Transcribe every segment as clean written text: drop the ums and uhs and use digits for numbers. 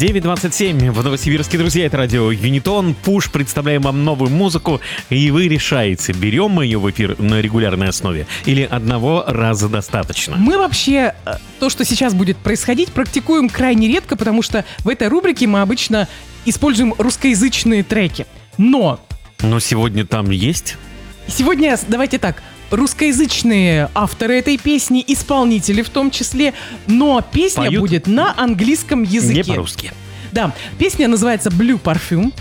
9:27 в Новосибирске, друзья, это радио Юнитон. Пуш, представляем вам новую музыку, и вы решаете, берем мы ее в эфир на регулярной основе или одного раза достаточно. Мы вообще то, что сейчас будет происходить, практикуем крайне редко, потому что в этой рубрике мы обычно используем русскоязычные треки. Но сегодня там есть? Сегодня, давайте так, русскоязычные авторы этой песни, исполнители в том числе, но песня Поют? будет на английском языке. Не по-русски. Да, песня называется Blue Parfume.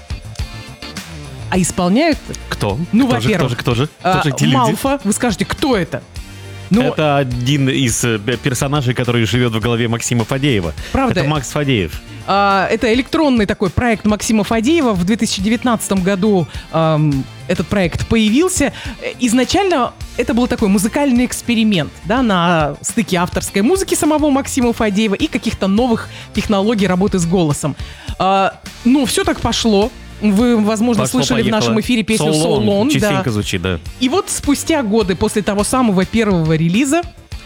А исполняют... Кто? Во-первых, Кто же эти люди? Малфа. Вы скажете, кто это? Это один из персонажей, который живет в голове Максима Фадеева. Правда? Это Макс Фадеев. Это электронный такой проект Максима Фадеева. В 2019 году этот проект появился. Изначально это был такой музыкальный эксперимент, да, на стыке авторской музыки самого Максима Фадеева и каких-то новых технологий работы с голосом. Но все так пошло. Вы, возможно, слышали в нашем эфире песню So Long. Частенько звучит, да. И вот спустя годы после того самого первого релиза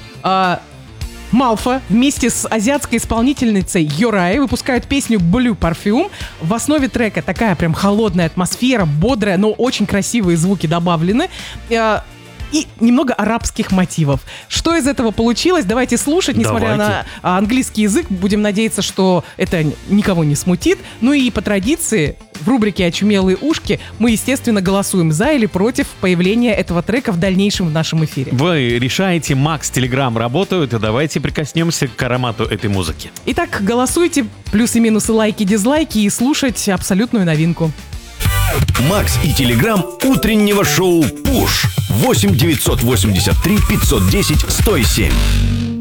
Малфа вместе с азиатской исполнительницей Юрай выпускают песню Blue Parfume. В основе трека такая прям холодная атмосфера, бодрая, но очень красивые звуки добавлены. И немного арабских мотивов. Что из этого получилось? Давайте слушать, несмотря на английский язык. Будем надеяться, что это никого не смутит. Ну и по традиции в рубрике «Очумелые ушки» мы, естественно, голосуем за или против появления этого трека в дальнейшем в нашем эфире. Вы решаете, Макс, Телеграм работают, и давайте прикоснемся к аромату этой музыки. Итак, голосуйте, плюсы, минусы, лайки, дизлайки и слушать абсолютную новинку. Макс и Телеграм утреннего шоу «Пуш» 8 983 510 107.